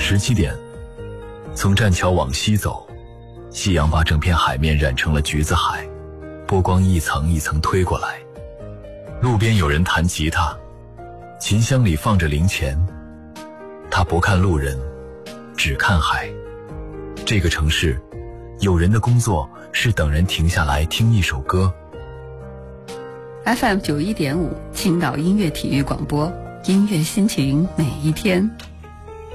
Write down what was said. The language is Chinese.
17点，从栈桥往西走，夕阳把整片海面染成了橘子海，波光一层一层推过来。路边有人弹吉他，琴箱里放着零钱，他不看路人，只看海。这个城市，有人的工作是等人停下来听一首歌。 FM 91.5，青岛音乐体育广播，音乐心情每一天。